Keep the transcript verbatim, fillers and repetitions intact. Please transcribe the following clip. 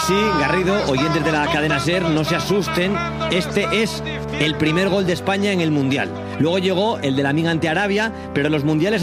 Sí, Garrido, oyentes de la cadena SER, no se asusten. Este es el primer gol de España en el Mundial. Luego llegó el de la Liga ante Arabia, pero los mundiales